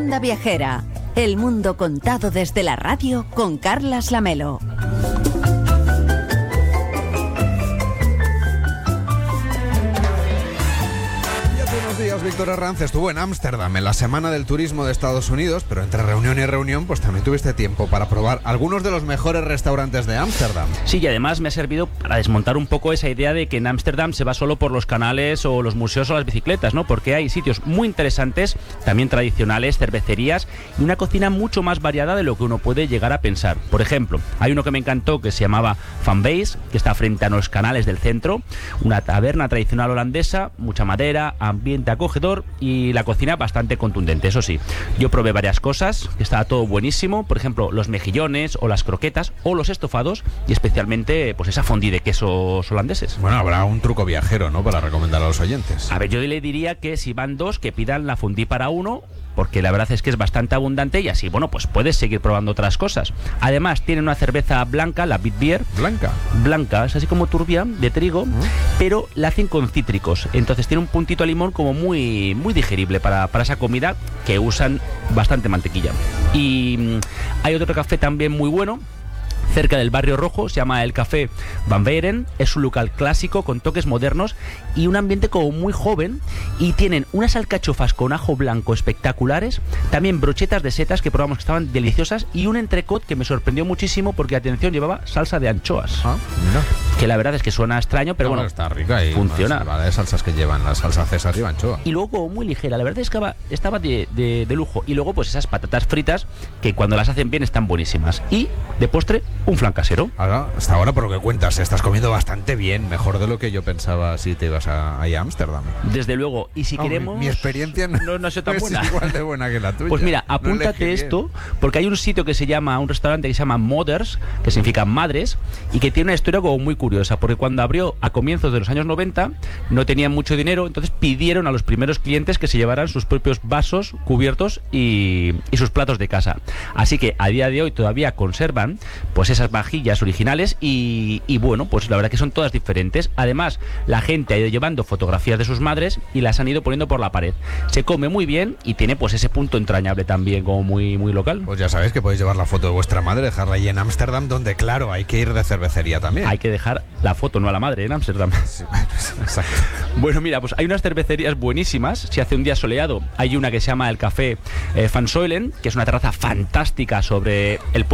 Onda Viajera, el mundo contado desde la radio con Carlas Lamelo. Víctor Herranz estuvo en Ámsterdam en la Semana del Turismo de Estados Unidos, pero entre reunión y reunión pues también tuviste tiempo para probar algunos de los mejores restaurantes de Ámsterdam. Sí, y además me ha servido para desmontar un poco esa idea de que en Ámsterdam se va solo por los canales o los museos o las bicicletas, ¿no? Porque hay sitios muy interesantes, también tradicionales, cervecerías y una cocina mucho más variada de lo que uno puede llegar a pensar. Por ejemplo, hay uno que me encantó que se llamaba Van Base, que está frente a los canales del centro, una taberna tradicional holandesa, mucha madera, ambiente acogedor y la cocina bastante contundente. Eso sí, yo probé varias cosas, estaba todo buenísimo, por ejemplo los mejillones o las croquetas o los estofados y especialmente pues esa fondue de quesos holandeses. Bueno, habrá un truco viajero, ¿no?, para recomendar a los oyentes. A ver, yo le diría que si van dos, que pidan la fondue para uno, porque la verdad es que es bastante abundante y así, bueno, pues puedes seguir probando otras cosas. Además, tienen una cerveza blanca, la Bitbier. Blanca, es así como turbia, de trigo, pero la hacen con cítricos. Entonces tiene un puntito a limón como muy digerible para esa comida, que usan bastante mantequilla. Y hay otro café también muy bueno, cerca del Barrio Rojo, se llama el Café Van Beieren. Es un local clásico con toques modernos y un ambiente como muy joven, y tienen unas alcachofas con ajo blanco espectaculares, también brochetas de setas que probamos que estaban deliciosas, y un entrecot que me sorprendió muchísimo porque, atención, llevaba salsa de anchoas. Mira. Que la verdad es que suena extraño, pero bueno, está rica y funciona. Vale, de salsas que llevan, la salsa César y anchoa. Y luego como muy ligera, la verdad es que estaba de lujo. Y luego pues esas patatas fritas que cuando las hacen bien están buenísimas. Y de postre, un flan casero. Ahora, hasta ahora, por lo que cuentas, estás comiendo bastante bien, mejor de lo que yo pensaba si te ibas a Ámsterdam. Desde luego, y si queremos... Mi experiencia no ha sido tan buena. Es igual de buena que la tuya. Pues mira, apúntate esto, porque hay un sitio un restaurante que se llama Mothers, que significa madres, y que tiene una historia como muy curiosa, porque cuando abrió a comienzos de los años 90, no tenían mucho dinero, entonces pidieron a los primeros clientes que se llevaran sus propios vasos, cubiertos y sus platos de casa. Así que a día de hoy todavía conservan pues esas vajillas originales y bueno, pues la verdad que son todas diferentes. Además, la gente ha ido llevando fotografías de sus madres y las han ido poniendo por la pared. Se come muy bien y tiene pues ese punto entrañable también, como muy local. Pues ya sabéis que podéis llevar la foto de vuestra madre, dejarla ahí en Ámsterdam, donde claro, hay que ir de cervecería también. Hay que dejar la foto, no a la madre, en Ámsterdam. Sí, exacto. Bueno, mira, pues hay unas cervecerías buenísimas. Si hace un día soleado, hay una que se llama el Café Van Soilen, que es una terraza fantástica sobre el